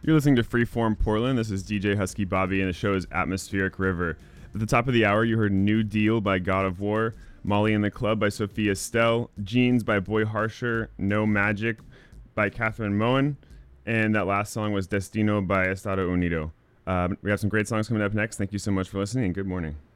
You're listening to Freeform Portland. This is DJ Husky Bobby, and the show is Atmospheric River. At the top of the hour, you heard New Deal by God of War, Molly and the Club by Sophia Stell, Jeans by Boy Harsher, No Magic by Catherine Moen, and that last song was Destino by Estado Unido. We have some great songs coming up next. Thank you so much for listening, and good morning.